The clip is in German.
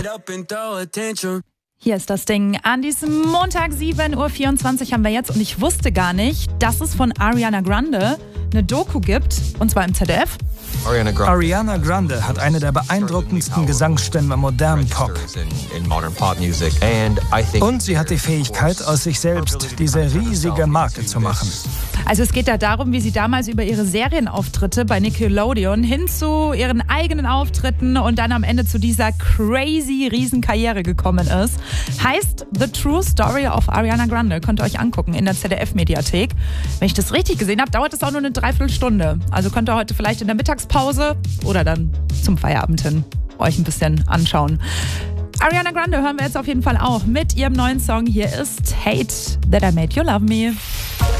Hier ist das Ding. An diesem Montag 7:24 Uhr haben wir jetzt und ich wusste gar nicht, dass es von Ariana Grande eine Doku gibt, und zwar im ZDF. Ariana Grande hat eine der beeindruckendsten Gesangsstimmen im modernen Pop. Und sie hat die Fähigkeit, aus sich selbst diese riesige Marke zu machen. Also es geht da darum, wie sie damals über ihre Serienauftritte bei Nickelodeon hin zu ihren eigenen Auftritten und dann am Ende zu dieser crazy Riesenkarriere gekommen ist. Heißt The True Story of Ariana Grande. Könnt ihr euch angucken in der ZDF-Mediathek. Wenn ich das richtig gesehen habe, dauert es auch nur eine Dreiviertelstunde. Also könnt ihr heute vielleicht in der Mittagspause oder dann zum Feierabend hin euch ein bisschen anschauen. Ariana Grande hören wir jetzt auf jeden Fall auch mit ihrem neuen Song. Hier ist Hate That I Made You Love Me.